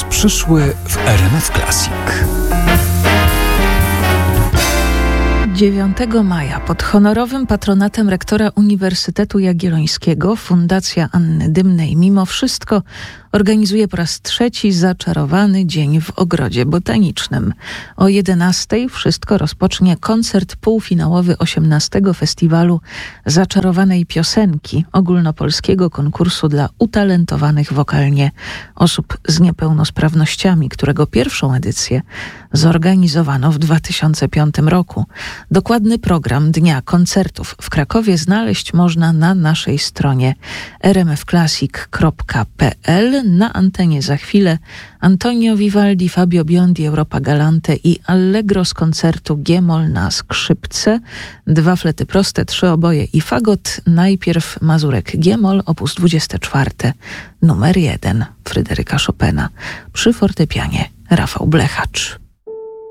Czas przyszły w RMF Classic. 9 maja pod honorowym patronatem rektora Uniwersytetu Jagiellońskiego Fundacja Anny Dymnej Mimo Wszystko organizuje po raz trzeci zaczarowany dzień w Ogrodzie Botanicznym. O 11:00 wszystko rozpocznie koncert półfinałowy 18. Festiwalu Zaczarowanej Piosenki, ogólnopolskiego konkursu dla utalentowanych wokalnie osób z niepełnosprawnościami, którego pierwszą edycję zorganizowano w 2005 roku. Dokładny program dnia koncertów w Krakowie znaleźć można na naszej stronie rmfclassic.pl. Na antenie za chwilę Antonio Vivaldi, Fabio Biondi, Europa Galante i Allegro z koncertu G-moll na skrzypce, 2 flety proste, 3 oboje i fagot. Najpierw mazurek G-moll, opus 24, numer 1 Fryderyka Chopina. Przy fortepianie Rafał Blechacz.